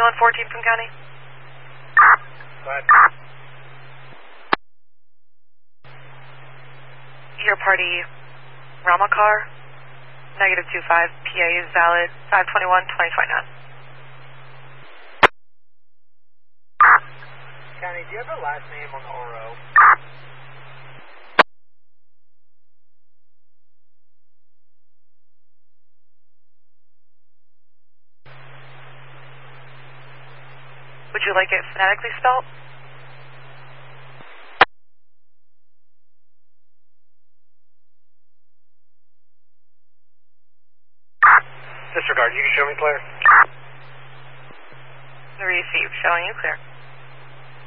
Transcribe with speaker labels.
Speaker 1: 2114 from County.
Speaker 2: Go ahead.
Speaker 1: Your party Ramakar, -25, PA is valid, 521-2029.
Speaker 2: County, do you have the last name on the ORO?
Speaker 1: Would you like it phonetically spelled?
Speaker 2: Disregard, you can show me clear.
Speaker 1: Receive, showing you clear.